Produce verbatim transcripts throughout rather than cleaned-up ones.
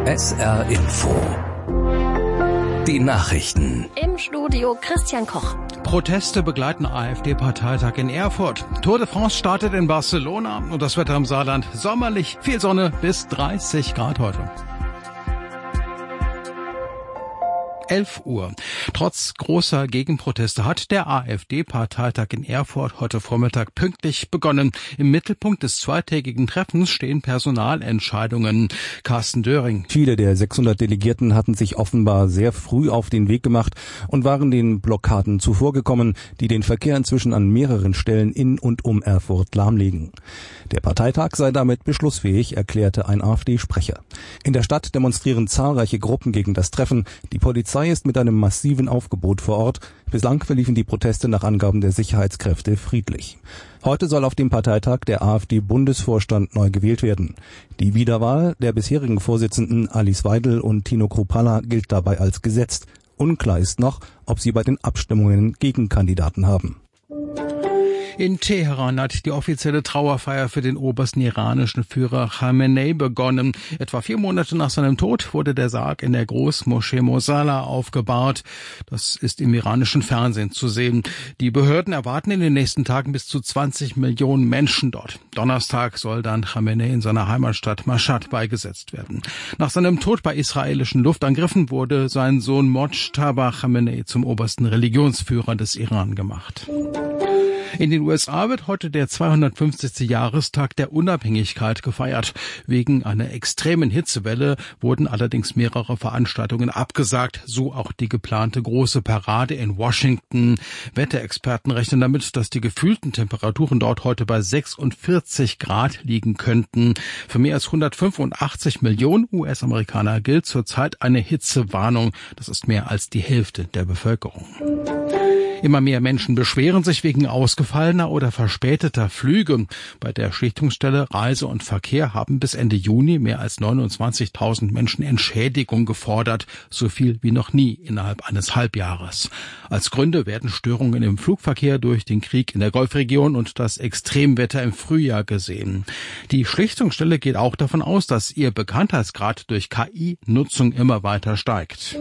S R Info. Die Nachrichten. Im Studio Christian Koch. Proteste begleiten AfD-Parteitag in Erfurt. Tour de France startet in Barcelona und das Wetter im Saarland sommerlich, viel Sonne bis dreißig Grad heute. elf Uhr. Trotz großer Gegenproteste hat der AfD-Parteitag in Erfurt heute Vormittag pünktlich begonnen. Im Mittelpunkt des zweitägigen Treffens stehen Personalentscheidungen. Carsten Döring. Viele der sechshundert Delegierten hatten sich offenbar sehr früh auf den Weg gemacht und waren den Blockaden zuvorgekommen, die den Verkehr inzwischen an mehreren Stellen in und um Erfurt lahmlegen. Der Parteitag sei damit beschlussfähig, erklärte ein AfD-Sprecher. In der Stadt demonstrieren zahlreiche Gruppen gegen das Treffen. Die Polizei ist mit einem massiven Aufgebot vor Ort. Bislang verliefen die Proteste nach Angaben der Sicherheitskräfte friedlich. Heute soll auf dem Parteitag der AfD-Bundesvorstand neu gewählt werden. Die Wiederwahl der bisherigen Vorsitzenden Alice Weidel und Tino Kruppalla gilt dabei als gesetzt. Unklar ist noch, ob sie bei den Abstimmungen Gegenkandidaten haben. In Teheran hat die offizielle Trauerfeier für den obersten iranischen Führer Khamenei begonnen. Etwa vier Monate nach seinem Tod wurde der Sarg in der Großmoschee Mosalla aufgebahrt. Das ist im iranischen Fernsehen zu sehen. Die Behörden erwarten in den nächsten Tagen bis zu zwanzig Millionen Menschen dort. Donnerstag soll dann Khamenei in seiner Heimatstadt Mashhad beigesetzt werden. Nach seinem Tod bei israelischen Luftangriffen wurde sein Sohn Mojtaba Khamenei zum obersten Religionsführer des Iran gemacht. In den U S A wird heute der zweihundertfünfzigste Jahrestag der Unabhängigkeit gefeiert. Wegen einer extremen Hitzewelle wurden allerdings mehrere Veranstaltungen abgesagt, so auch die geplante große Parade in Washington. Wetterexperten rechnen damit, dass die gefühlten Temperaturen dort heute bei sechsundvierzig Grad liegen könnten. Für mehr als hundertfünfundachtzig Millionen U S-Amerikaner gilt zurzeit eine Hitzewarnung. Das ist mehr als die Hälfte der Bevölkerung. Immer mehr Menschen beschweren sich wegen ausgefallener oder verspäteter Flüge. Bei der Schlichtungsstelle Reise und Verkehr haben bis Ende Juni mehr als neunundzwanzigtausend Menschen Entschädigung gefordert, so viel wie noch nie innerhalb eines Halbjahres. Als Gründe werden Störungen im Flugverkehr durch den Krieg in der Golfregion und das Extremwetter im Frühjahr gesehen. Die Schlichtungsstelle geht auch davon aus, dass ihr Bekanntheitsgrad durch K I-Nutzung immer weiter steigt.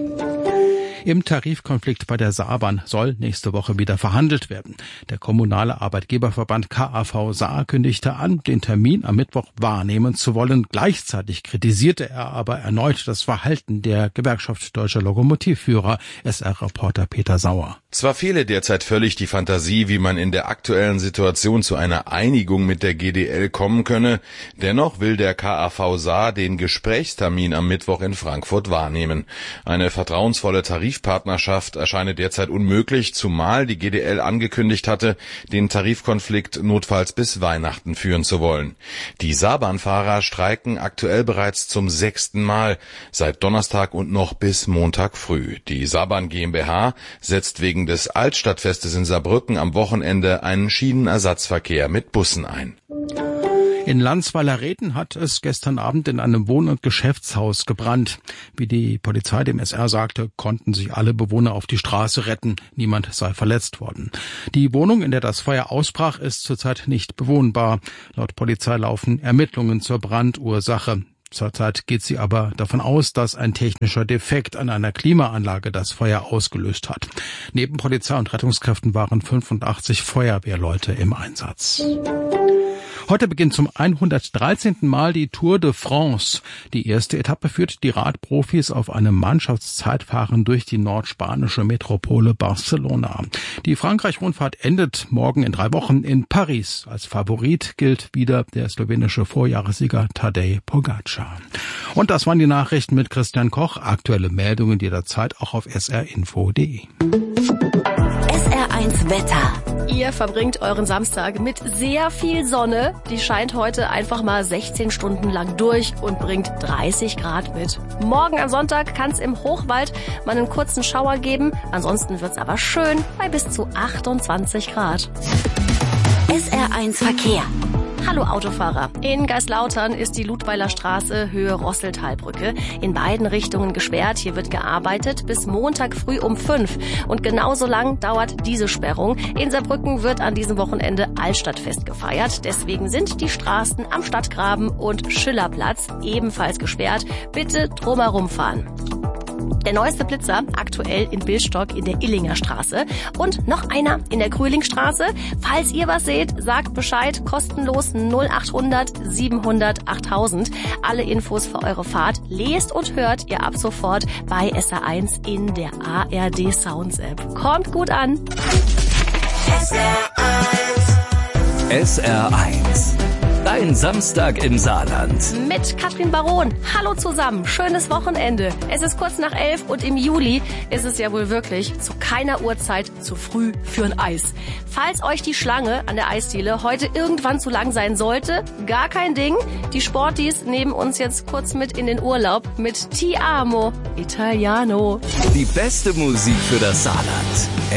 Im Tarifkonflikt bei der Saarbahn soll nächste Woche wieder verhandelt werden. Der kommunale Arbeitgeberverband K A V Saar kündigte an, den Termin am Mittwoch wahrnehmen zu wollen. Gleichzeitig kritisierte er aber erneut das Verhalten der Gewerkschaft Deutscher Lokomotivführer, S R-Reporter Peter Sauer. Zwar fehle derzeit völlig die Fantasie, wie man in der aktuellen Situation zu einer Einigung mit der G D L kommen könne, dennoch will der K A V Saar den Gesprächstermin am Mittwoch in Frankfurt wahrnehmen. Eine vertrauensvolle Tarifpartnerschaft erscheine derzeit unmöglich, zumal die G D L angekündigt hatte, den Tarifkonflikt notfalls bis Weihnachten führen zu wollen. Die Saarbahnfahrer streiken aktuell bereits zum sechsten Mal, seit Donnerstag und noch bis Montag früh. Die Saarbahn GmbH setzt wegen des Altstadtfestes in Saarbrücken am Wochenende einen Schienenersatzverkehr mit Bussen ein. In Landsweiler-Rethen hat es gestern Abend in einem Wohn- und Geschäftshaus gebrannt. Wie die Polizei dem S R sagte, konnten sich alle Bewohner auf die Straße retten. Niemand sei verletzt worden. Die Wohnung, in der das Feuer ausbrach, ist zurzeit nicht bewohnbar. Laut Polizei laufen Ermittlungen zur Brandursache. Zurzeit geht sie aber davon aus, dass ein technischer Defekt an einer Klimaanlage das Feuer ausgelöst hat. Neben Polizei und Rettungskräften waren fünfundachtzig Feuerwehrleute im Einsatz. Heute beginnt zum hundertdreizehnten Mal die Tour de France. Die erste Etappe führt die Radprofis auf einem Mannschaftszeitfahren durch die nordspanische Metropole Barcelona. Die Frankreich-Rundfahrt endet morgen in drei Wochen in Paris. Als Favorit gilt wieder der slowenische Vorjahressieger Tadej Pogačar. Und das waren die Nachrichten mit Christian Koch. Aktuelle Meldungen jederzeit auch auf s r info punkt d e. S R eins Wetter. Ihr verbringt euren Samstag mit sehr viel Sonne. Die scheint heute einfach mal sechzehn Stunden lang durch und bringt dreißig Grad mit. Morgen am Sonntag kann es im Hochwald mal einen kurzen Schauer geben. Ansonsten wird's aber schön bei bis zu achtundzwanzig Grad. S R eins Verkehr. Hallo Autofahrer. In Geislautern ist die Ludweiler Straße Höhe Rosseltalbrücke in beiden Richtungen gesperrt. Hier wird gearbeitet bis Montag früh um fünf. Und genauso lang dauert diese Sperrung. In Saarbrücken wird an diesem Wochenende Altstadtfest gefeiert. Deswegen sind die Straßen am Stadtgraben und Schillerplatz ebenfalls gesperrt. Bitte drumherum fahren. Der neueste Blitzer aktuell in Billstock in der Illinger Straße und noch einer in der Krülingstraße. Falls ihr was seht, sagt Bescheid, kostenlos null acht hundert siebenhundert achttausend. Alle Infos für eure Fahrt lest und hört ihr ab sofort bei S R eins in der A R D Sounds App. Kommt gut an. S R eins. S R eins. Dein Samstag im Saarland. Mit Katrin Baron. Hallo zusammen. Schönes Wochenende. Es ist kurz nach elf und im Juli ist es ja wohl wirklich zu keiner Uhrzeit zu früh für ein Eis. Falls euch die Schlange an der Eisdiele heute irgendwann zu lang sein sollte, gar kein Ding. Die Sportis nehmen uns jetzt kurz mit in den Urlaub mit Ti Amo Italiano. Die beste Musik für das Saarland.